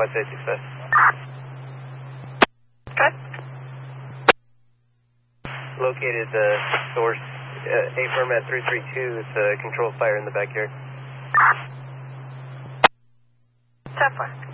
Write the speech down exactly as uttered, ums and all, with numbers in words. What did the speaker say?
West eight success. Good. Located the source, uh, A firm at three three two. It's a controlled fire in the backyard. ten four.